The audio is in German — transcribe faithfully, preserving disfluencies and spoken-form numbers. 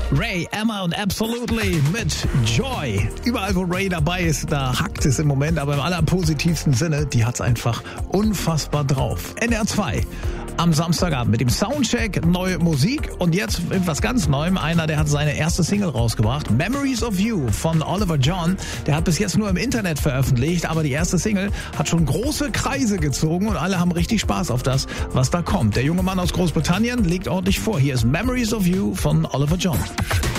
Ray, Emma und Absolutely mit Joy. Überall, wo Ray dabei ist, da hackt es im Moment, aber im allerpositivsten Sinne, die hat's einfach unfassbar drauf. N R zwei am Samstagabend mit dem Soundcheck, neue Musik und jetzt etwas ganz Neuem. Einer, der hat seine erste Single rausgebracht, Memories of You von Oliver John. Der hat bis jetzt nur im Internet veröffentlicht, aber die erste Single hat schon große Kreise gezogen und alle haben richtig Spaß auf das, was da kommt. Der junge Mann aus Großbritannien legt ordentlich vor. Hier ist Memories of You von Oliver John.